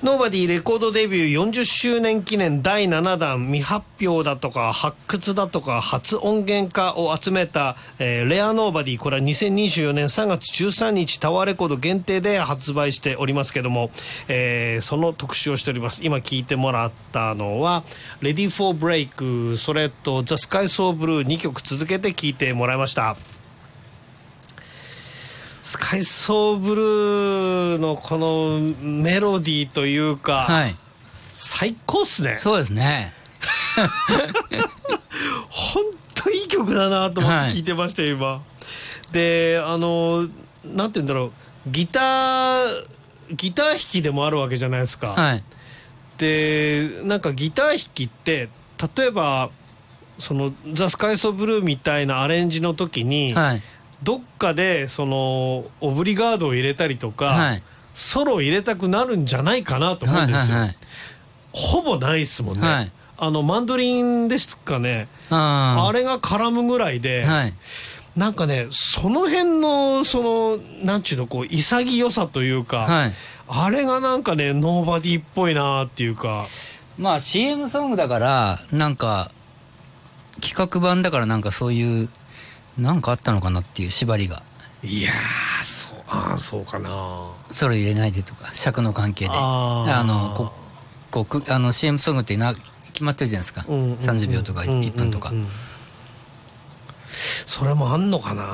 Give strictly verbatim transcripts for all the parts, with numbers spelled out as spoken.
ノーバディレコードデビューよんじゅっしゅうねん記念だいななだん未発表だとか発掘だとか初音源化を集めた、えー、レアノーバディ、これはにせんにじゅうよねんさんがつじゅうさんにちタワーレコード限定で発売しておりますけども、えー、その特集をしております。今聴いてもらったのは Ready for Break、 それと The Sky So Blue、 にきょく続けて聴いてもらいました。スカイソーブルーのこのメロディーというか、はい、最高っすね。 そうですね本当いい曲だなと思って聴いてましたよ、はい、今で、あのなんて言うんだろう、ギターギター弾きでもあるわけじゃないですか、はい、でなんかギター弾きって例えばそのザ・スカイソーブルーみたいなアレンジの時に、はい、どっかでそのオブリガードを入れたりとか、はい、ソロを入れたくなるんじゃないかなと思うんですよ、はいはいはい、ほぼないですもんね、はい、あのマンドリンですかね、 あ, あれが絡むぐらいで、はい、なんかねその辺のそのなんちゅうのこう潔さというか、はい、あれがなんかねノーバディっぽいなっていうか、 まあ シーエム ソングだからなんか企画版だからなんかそういうなんかあったのかなっていう縛りが、 いやーそうあそうかな、 ソロ入れないでとか尺の関係でああのここあの シーエム ソングってな決まってるじゃないですか、うんうんうん、さんじゅうびょうとかいっぷんとか、うんうんうん、 それもあんのかな。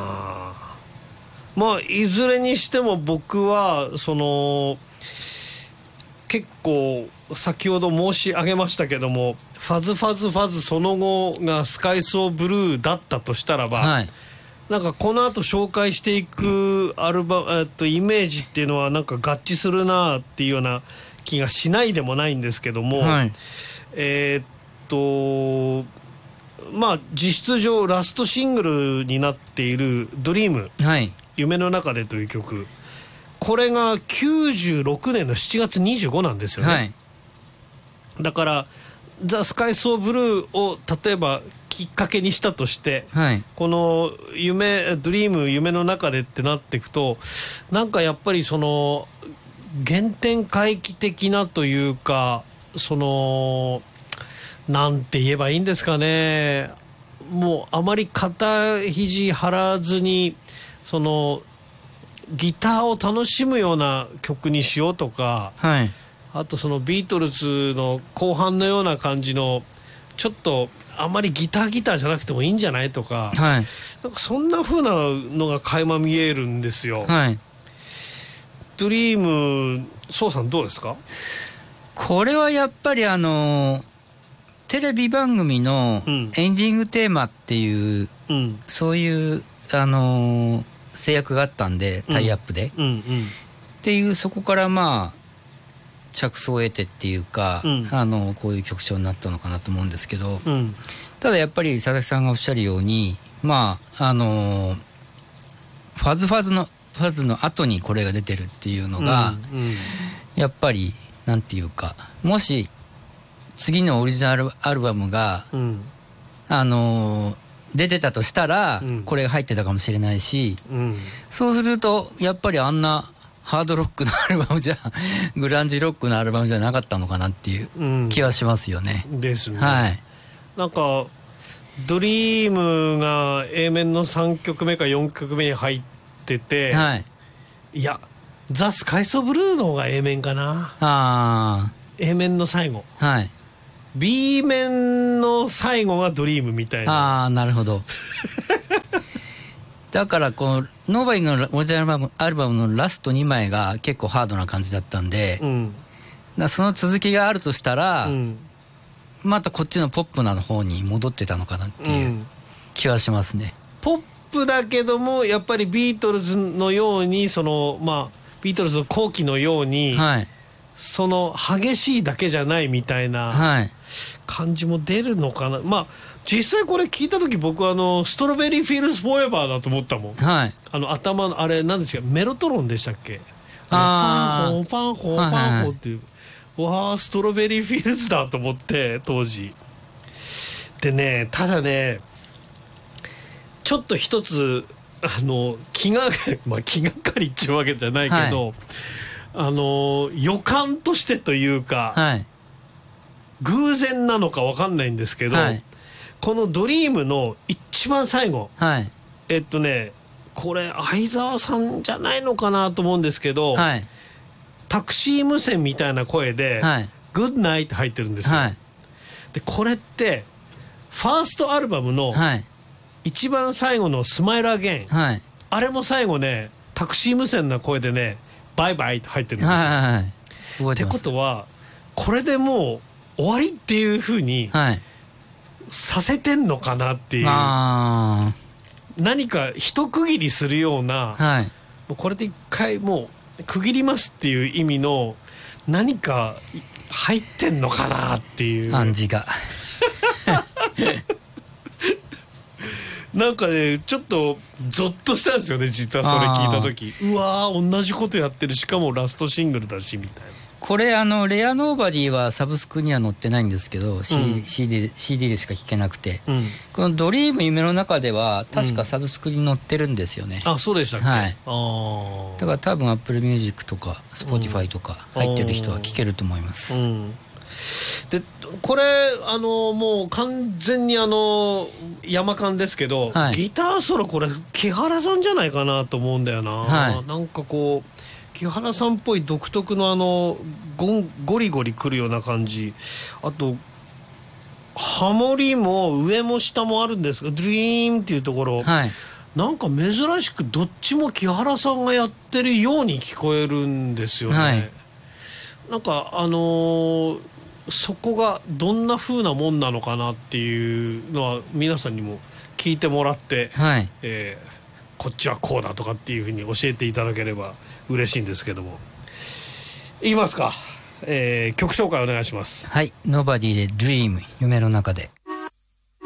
まあいずれにしても僕はその結構先ほど申し上げましたけども、ファズファズファズその後がスカイソーブルーだったとしたらば、はい、なんかこの後紹介していくアルバム、えっと、イメージっていうのはなんか合致するなっていうような気がしないでもないんですけども、はい、えー、っとまあ実質上ラストシングルになっているドリーム、はい、夢の中でという曲、これがきゅうじゅうろくねんのしちがつにじゅうごなんですよね、はい、だからザ・スカイ・ソー・ブルーを例えばきっかけにしたとして、はい、この夢ドリーム夢の中でってなっていくと、なんかやっぱりその原点回帰的なというか、そのなんて言えばいいんですかね、もうあまり肩肘張らずにそのギターを楽しむような曲にしようとか、はい、あとそのビートルズの後半のような感じのちょっとあまりギターギターじゃなくてもいいんじゃないとか、はい、なんかそんな風なのが垣間見えるんですよ、はい、ドリームソウさんどうですか。 これはやっぱりあのテレビ番組のエンディングテーマっていう、うん、そういうあの制約があったんでタイアップで、うんうんうん、っていうそこからまあ着想を得てっていうか、うん、あのこういう曲調になったのかなと思うんですけど、うん、ただやっぱり佐々木さんがおっしゃるようにまああのファズファズのファズの後にこれが出てるっていうのが、うんうん、やっぱりなんていうか、もし次のオリジナルアルバムが、うん、あの出てたとしたら、うん、これが入ってたかもしれないし、うん、そうするとやっぱりあんなハードロックのアルバムじゃグランジロックのアルバムじゃなかったのかなっていう気はしますよね、 うん、ですね、 はい、 なんかドリームが A 面のさんきょくめかよんきょくめに入ってて、はい、いやザ・スカイソブルーの方が A 面かな。あ A 面の最後、はい、B 面の最後がドリームみたいな。 ああなるほどだからこのノーバディのオリジナルアルバム、アルバムのラストにまいが結構ハードな感じだったんで、うん、だその続きがあるとしたら、うん、またこっちのポップな方に戻ってたのかなっていう気はしますね、 うん、ポップだけどもやっぱりビートルズのようにそのまあビートルズの後期のように、はい、その激しいだけじゃないみたいな感じも出るのかな。まあ実際これ聞いた時僕はあのストロベリーフィールズフォーエバーだと思ったもん、はい、あの頭のあれ何ですか、メロトロンでしたっけ、あファンホーファンホーファンホーっていう、はいはい、わあストロベリーフィールズだと思って当時でね。ただねちょっと一つあの気がまあ気がかりっていうわけじゃないけど、はい、 あの予感としてというか、 はい、 偶然なのか分かんないんですけど、はい、このドリームの一番最後、はい、えっとねこれ相沢さんじゃないのかなと思うんですけど、はい、タクシー無線みたいな声で、はい、グッナイって入ってるんですよ、はい、でこれってファーストアルバムの一番最後のスマイルアゲイン、はい、あれも最後ねタクシー無線な声でねバイバイって入ってるんですよ、はいはいはい、覚えてます。ってことはこれでもう終わりっていう風にさせてんのかなっていう、はい、何か一区切りするような、はい、もうこれで一回もう区切りますっていう意味の何か入ってんのかなっていう暗示がなんかねちょっとゾッとしたんですよね実はそれ聞いた時。うわー同じことやってる、しかもラストシングルだしみたいな。 これあのレアノーバディはサブスクには載ってないんですけど、うん、シーディー, シーディー でしか聴けなくて、うん、このドリーム夢の中では確かサブスクに載ってるんですよね、 うん、あそうでしたっけ、はい、 あだから多分 Apple Music とか Spotify とか入ってる人は聴けると思います、うん、 でこれあのもう完全にあの山間ですけど、はい、ギターソロこれ木原さんじゃないかなと思うんだよな、はい、なんかこう木原さんっぽい独特のあの ゴ, ゴリゴリくるような感じ、あとハモリも上も下もあるんですがドリームっていうところ、はい、なんか珍しくどっちも木原さんがやってるように聞こえるんですよね、はい、なんかあのー、そこがどんな風なもんなのかなっていうのは皆さんにも聞いてもらって、はい、えー、こっちはこうだとかっていう風に教えていただければ嬉しいんですけども。言いますか、えー、曲紹介お願いします。 はい、ノバディで Dream 夢の中で。